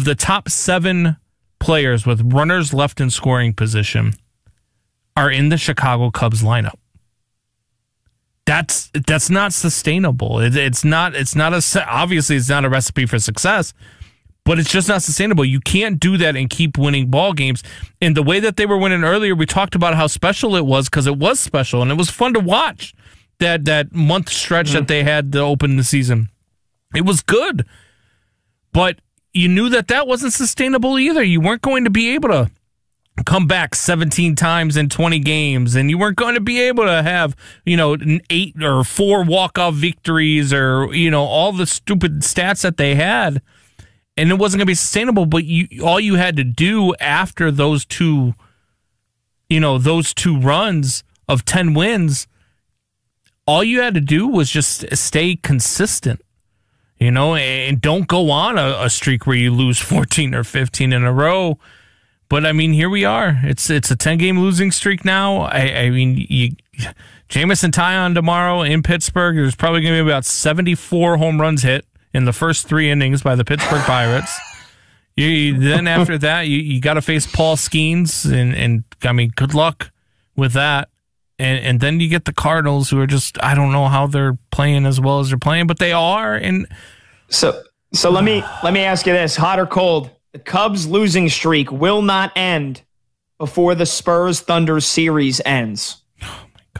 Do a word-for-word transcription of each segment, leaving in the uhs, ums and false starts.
the top seven players with runners left in scoring position are in the Chicago Cubs lineup. That's that's not sustainable. It, it's not. It's not a. Obviously, it's not a recipe for success. But it's just not sustainable. You can't do that and keep winning ball games. And the way that they were winning earlier, we talked about how special it was because it was special and it was fun to watch that that month stretch mm-hmm. that they had to open the season. It was good, but you knew that that wasn't sustainable either. You weren't going to be able to come back seventeen times in twenty games, and you weren't going to be able to have, you know, an eight or four walk-off victories or, you know, all the stupid stats that they had. And it wasn't going to be sustainable, but you all you had to do after those two, you know, those two runs of ten wins, all you had to do was just stay consistent, you know, and don't go on a, a streak where you lose fourteen or fifteen in a row. But, I mean, here we are. It's it's a ten-game losing streak now. I, I mean, you, Jameson Taillon tomorrow in Pittsburgh, there's probably going to be about seventy-four home runs hit in the first three innings by the Pittsburgh Pirates. You, then after that, you, you got to face Paul Skeens, and, and I mean, good luck with that. And and then you get the Cardinals, who are just, I don't know how they're playing as well as they're playing, but they are. And so so let me let me ask you this: hot or cold? The Cubs' losing streak will not end before the Spurs Thunder series ends. Oh my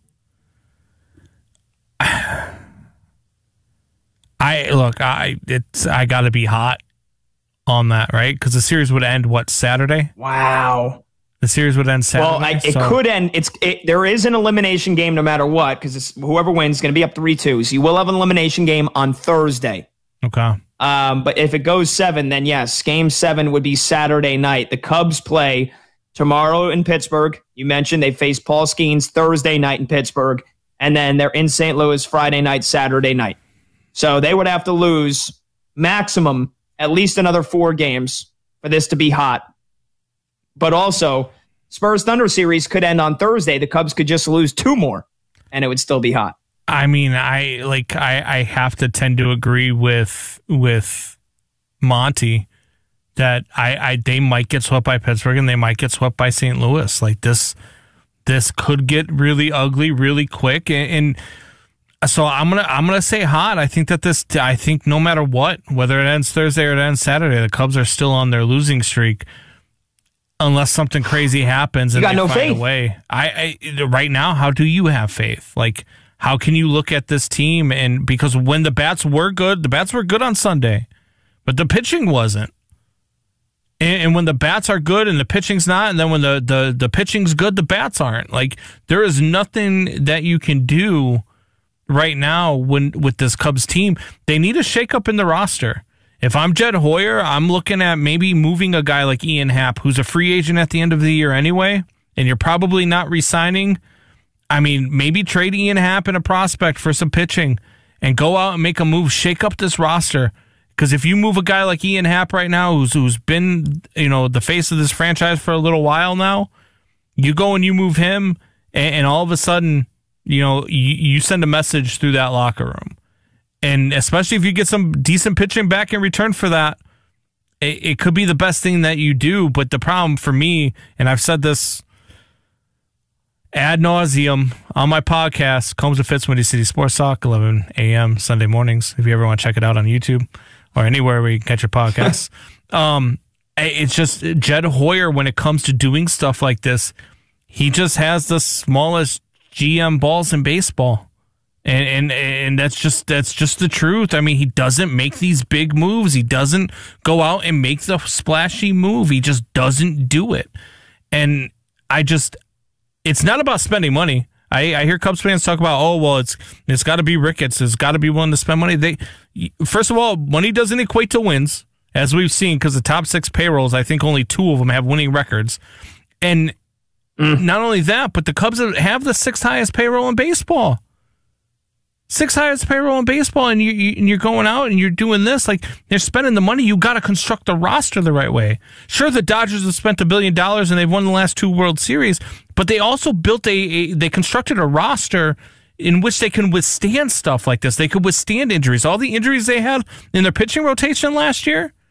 God. I look, I it's I got to be hot on that, right? Because the series would end what, Saturday? Wow. The series would end Saturday. Well, I, it so. could end. It's it, there is an elimination game no matter what, because whoever wins is going to be up three two. So you will have an elimination game on Thursday. Okay. Um, but if it goes seven, then yes, game seven would be Saturday night. The Cubs play tomorrow in Pittsburgh. You mentioned they face Paul Skeens Thursday night in Pittsburgh, and then they're in Saint Louis Friday night, Saturday night. So they would have to lose maximum at least another four games for this to be hot. But also, Spurs Thunder series could end on Thursday. The Cubs could just lose two more, and it would still be hot. I mean, I like I, I have to tend to agree with with Monty that I, I they might get swept by Pittsburgh and they might get swept by Saint Louis. Like this, this could get really ugly really quick, and. and So I'm gonna I'm gonna say hot. I think that this I think no matter what, whether it ends Thursday or it ends Saturday, the Cubs are still on their losing streak, unless something crazy happens and you got they no find faith. a way. I, I right now, how do you have faith? Like, how can you look at this team and because when the bats were good, the bats were good on Sunday, but the pitching wasn't. And, and when the bats are good and the pitching's not, and then when the the the pitching's good, the bats aren't. Like, there is nothing that you can do right now when with this Cubs team. They need a shakeup in the roster. If I'm Jed Hoyer, I'm looking at maybe moving a guy like Ian Happ, who's a free agent at the end of the year anyway, and you're probably not re-signing. I mean, maybe trade Ian Happ and a prospect for some pitching and go out and make a move, shake up this roster. Because if you move a guy like Ian Happ right now, who's who's been, you know, the face of this franchise for a little while now, you go and you move him, and, and all of a sudden, you know, you, you send a message through that locker room. And especially if you get some decent pitching back in return for that, it, it could be the best thing that you do. But the problem for me, and I've said this ad nauseum on my podcast, Combs and Fitz, Windy City Sports Talk, eleven a.m. Sunday mornings, if you ever want to check it out on YouTube or anywhere where you can catch your podcasts. um, it's just Jed Hoyer, when it comes to doing stuff like this, he just has the smallest G M balls in baseball, and and and that's just that's just the truth. I mean, he doesn't make these big moves. He doesn't go out and make the splashy move. He just doesn't do it. And I just, it's not about spending money. I, I hear Cubs fans talk about, oh well, it's it's got to be Ricketts. It's got to be willing to spend money. They first of all, money doesn't equate to wins, as we've seen, because the top six payrolls, I think only two of them have winning records, and. Mm. Not only that, but the Cubs have the sixth highest payroll in baseball. Sixth highest payroll in baseball, and, you, you, and you're going out and you're doing this. Like, they're spending the money. You got to construct the roster the right way. Sure, the Dodgers have spent a billion dollars and they've won the last two World Series, but they also built a, a they constructed a roster in which they can withstand stuff like this. They could withstand injuries. All the injuries they had in their pitching rotation last year,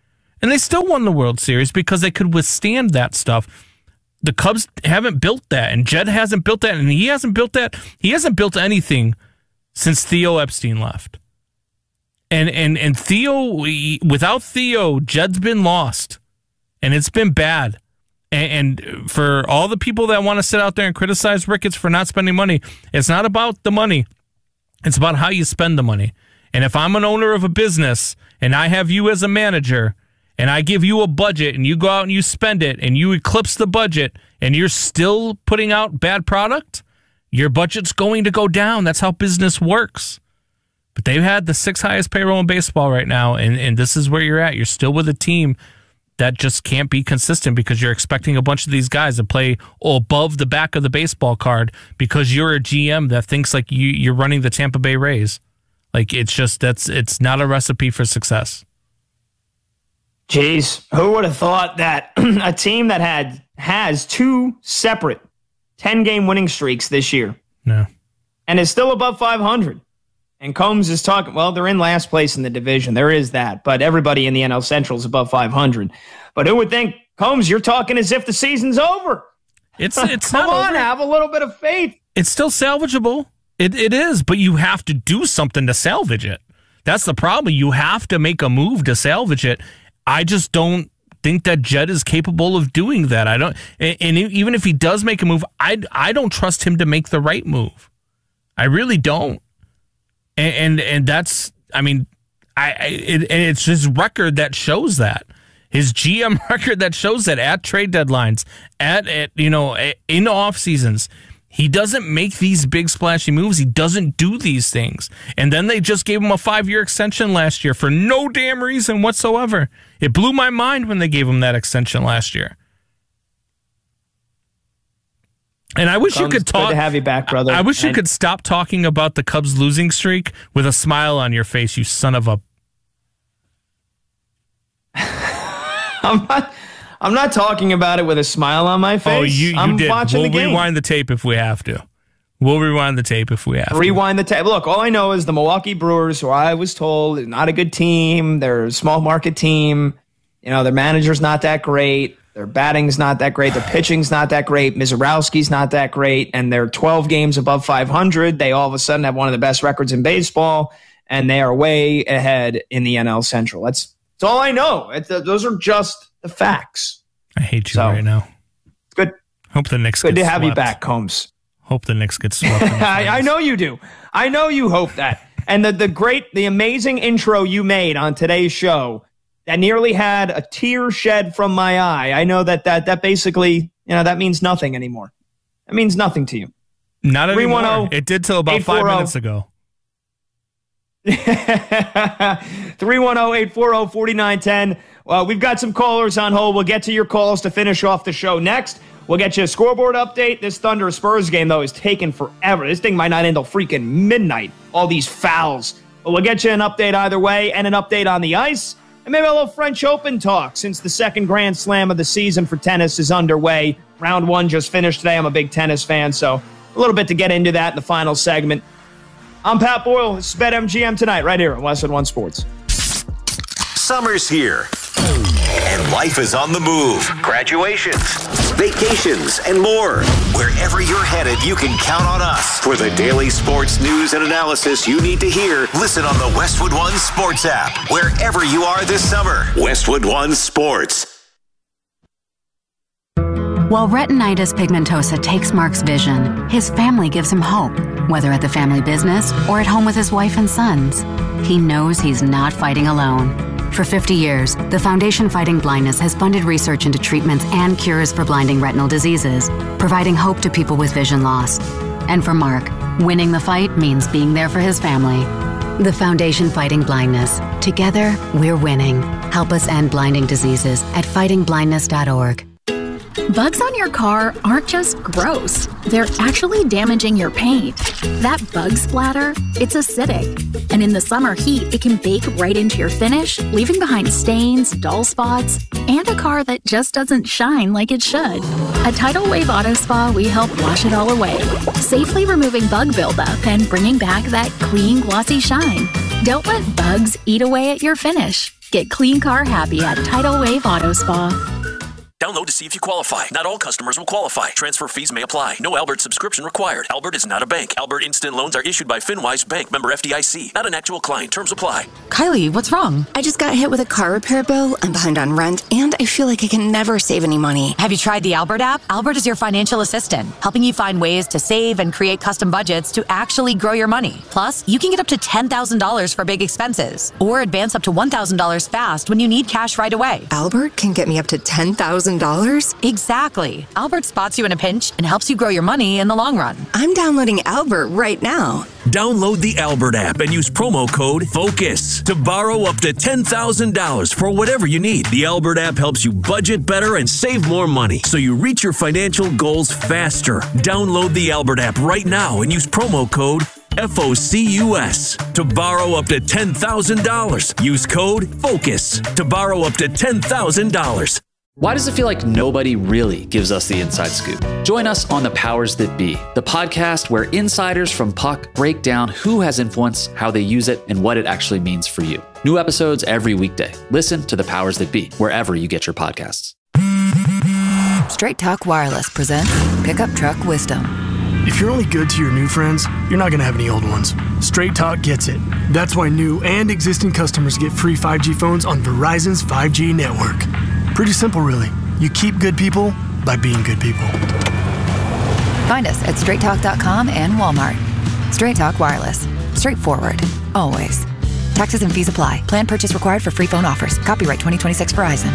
And they still won the World Series because they could withstand that stuff. The Cubs haven't built that, and Jed hasn't built that, and he hasn't built that. He hasn't built anything since Theo Epstein left. And and and Theo, without Theo, Jed's been lost, and it's been bad. And, and for all the people that want to sit out there and criticize Ricketts for not spending money, it's not about the money. It's about how you spend the money. And if I'm an owner of a business and I have you as a manager and I give you a budget and you go out and you spend it and you eclipse the budget and you're still putting out bad product, your budget's going to go down. That's how business works. But they've had the sixth highest payroll in baseball right now, and, and this is where you're at. You're still with a team that just can't be consistent because you're expecting a bunch of these guys to play above the back of the baseball card because you're a G M that thinks like you, you're running the Tampa Bay Rays. Like, it's just, that's, it's not a recipe for success. Jeez, who would have thought that a team that had has two separate ten-game winning streaks this year no. and is still above five hundred. And Combs is talking, well, they're in last place in the division. There is that. But everybody in the N L Central is above five hundred. But who would think, Combs, you're talking as if the season's over. It's it's Come not on, over. have a little bit of faith. It's still salvageable. It It is, but you have to do something to salvage it. That's the problem. You have to make a move to salvage it. I just don't think that Jed is capable of doing that. I don't, and, and even if he does make a move, I, I don't trust him to make the right move. I really don't. And and, and that's, I mean, I, I it, and it's his record that shows that. His G M record that shows that at trade deadlines, at, at you know, in off seasons, he doesn't make these big splashy moves. He doesn't do these things. And then they just gave him a five-year extension last year for no damn reason whatsoever. It blew my mind when they gave him that extension last year. And I wish Comes, you could talk. Good to have you back, brother. I, I wish and, you could stop talking about the Cubs losing streak with a smile on your face, you son of a. I'm not. I'm not talking about it with a smile on my face. Oh, you, you I'm did. watching We'll the game. rewind the tape if we have to. We'll rewind the tape if we have to. Rewind the tape. Look, all I know is the Milwaukee Brewers, who I was told is not a good team. They're a small market team. You know, their manager's not that great. Their batting's not that great. Their pitching's not that great. Mizorowski's not that great. And they're twelve games above five hundred. They all of a sudden have one of the best records in baseball, and they are way ahead in the N L Central. That's, that's all I know. It's, uh, those are just the facts. I hate you so, right now. It's good. Hope the Knicks Good get to have swept. you back, Combs. Hope the Knicks get swept. I, I know you do. I know you hope that. And the, the great, the amazing intro you made on today's show that nearly had a tear shed from my eye. I know that that, that basically, you know, that means nothing anymore. That means nothing to you. Not anymore. It did till about five minutes ago. three one zero, eight four zero, four nine one zero. Well, we've got some callers on hold. We'll get to your calls to finish off the show next. We'll get you a scoreboard update. This Thunder Spurs game, though, is taking forever. This thing might not end till freaking midnight. All these fouls. But we'll get you an update either way and an update on the ice. And maybe a little French Open talk since the second Grand Slam of the season for tennis is underway. Round one just finished today. I'm a big tennis fan, so a little bit to get into that in the final segment. I'm Pat Boyle. This is BetMGM tonight right here on Westwood One Sports. Summer's here, and life is on the move. Graduations, vacations, and more. Wherever you're headed, you can count on us. For the daily sports news and analysis you need to hear, listen on the Westwood One Sports app. Wherever you are this summer, Westwood One Sports. While retinitis pigmentosa takes Mark's vision, his family gives him hope, whether at the family business or at home with his wife and sons. He knows he's not fighting alone. For fifty years, the Foundation Fighting Blindness has funded research into treatments and cures for blinding retinal diseases, providing hope to people with vision loss. And for Mark, winning the fight means being there for his family. The Foundation Fighting Blindness. Together, we're winning. Help us end blinding diseases at fighting blindness dot org. Bugs on your car aren't just gross. They're actually damaging your paint. That bug splatter, it's acidic. And in the summer heat, it can bake right into your finish, leaving behind stains, dull spots, and a car that just doesn't shine like it should. At Tidal Wave Auto Spa, we help wash it all away, safely removing bug buildup and bringing back that clean, glossy shine. Don't let bugs eat away at your finish. Get clean car happy at Tidal Wave Auto Spa. Download to see if you qualify. Not all customers will qualify. Transfer fees may apply. No Albert subscription required. Albert is not a bank. Albert Instant Loans are issued by FinWise Bank, member F D I C. Not an actual client. Terms apply. Kylie, what's wrong? I just got hit with a car repair bill. I'm behind on rent, and I feel like I can never save any money. Have you tried the Albert app? Albert is your financial assistant, helping you find ways to save and create custom budgets to actually grow your money. Plus, you can get up to ten thousand dollars for big expenses, or advance up to one thousand dollars fast when you need cash right away. Albert can get me up to ten thousand dollars? Exactly. Albert spots you in a pinch and helps you grow your money in the long run. I'm downloading Albert right now. Download the Albert app and use promo code FOCUS to borrow up to ten thousand dollars for whatever you need. The Albert app helps you budget better and save more money so you reach your financial goals faster. Download the Albert app right now and use promo code FOCUS to borrow up to ten thousand dollars. Use code FOCUS to borrow up to ten thousand dollars. Why does it feel like nobody really gives us the inside scoop? Join us on The Powers That Be, the podcast where insiders from Puck break down who has influence, how they use it, and what it actually means for you. New episodes every weekday. Listen to The Powers That Be wherever you get your podcasts. Straight Talk Wireless presents Pickup Truck Wisdom. If you're only good to your new friends, you're not going to have any old ones. Straight Talk gets it. That's why new and existing customers get free five G phones on Verizon's five G network. Pretty simple, really. You keep good people by being good people. Find us at straight talk dot com and Walmart. Straight Talk Wireless. Straightforward. Always. Taxes and fees apply. Plan purchase required for free phone offers. Copyright twenty twenty-six Verizon.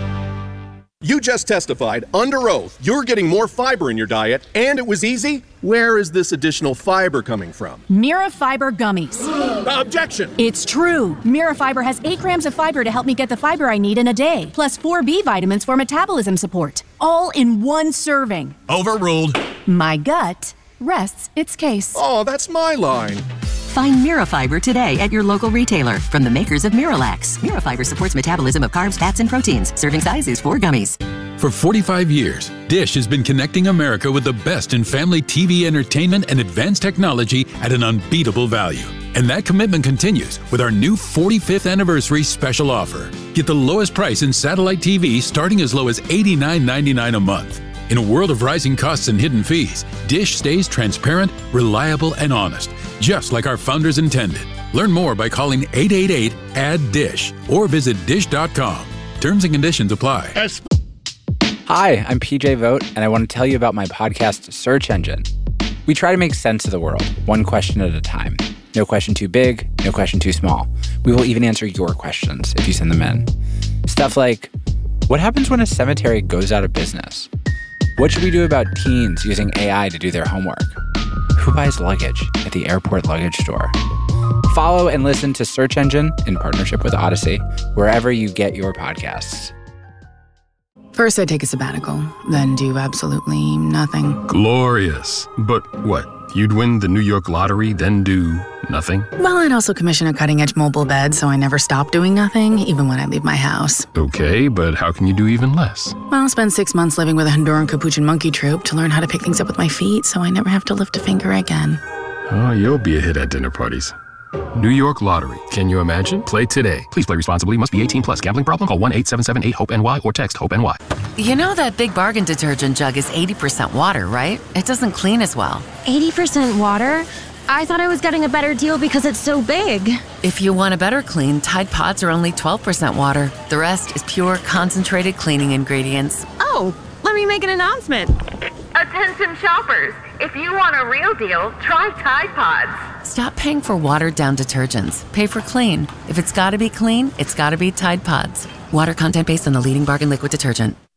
You just testified under oath you're getting more fiber in your diet, and it was easy. Where is this additional fiber coming from? Mira Fiber Gummies. Objection! It's true. Mira Fiber has eight grams of fiber to help me get the fiber I need in a day, plus four B vitamins for metabolism support, all in one serving. Overruled. My gut rests its case. Oh, that's my line. Find Mira Fiber today at your local retailer from the makers of Miralax. Mira Fiber supports metabolism of carbs, fats, and proteins. Serving size is four gummies. For forty-five years, Dish has been connecting America with the best in family T V entertainment and advanced technology at an unbeatable value. And that commitment continues with our new forty-fifth anniversary special offer. Get the lowest price in satellite T V starting as low as eighty-nine ninety-nine a month. In a world of rising costs and hidden fees, Dish stays transparent, reliable, and honest, just like our founders intended. Learn more by calling eight eight eight, A D D I S H or visit dish dot com. Terms and conditions apply. Hi, I'm P J Vogt, and I want to tell you about my podcast, Search Engine. We try to make sense of the world, one question at a time. No question too big, no question too small. We will even answer your questions if you send them in. Stuff like, what happens when a cemetery goes out of business? What should we do about teens using A I to do their homework? Who buys luggage at the airport luggage store? Follow and listen to Search Engine in partnership with Odyssey, wherever you get your podcasts. First, I take a sabbatical, then do absolutely nothing. Glorious. But what? You'd win the New York lottery, then do nothing? Well, I'd also commission a cutting-edge mobile bed, so I never stop doing nothing, even when I leave my house. Okay, but how can you do even less? Well, I'll spend six months living with a Honduran Capuchin monkey troupe to learn how to pick things up with my feet, so I never have to lift a finger again. Oh, you'll be a hit at dinner parties. New York Lottery. Can you imagine? Play today. Please play responsibly. Must be eighteen plus. Gambling problem? Call one eight seven seven eight hope N Y or text HOPE-NY. You know that Big Bargain detergent jug is eighty percent water, right? It doesn't clean as well. eighty percent water? I thought I was getting a better deal because it's so big. If you want a better clean, Tide Pods are only twelve percent water. The rest is pure, concentrated cleaning ingredients. Oh, let me make an announcement. Attention shoppers, if you want a real deal, try Tide Pods. Stop paying for watered-down detergents. Pay for clean. If it's gotta be clean, it's gotta be Tide Pods. Water content based on the leading bargain liquid detergent.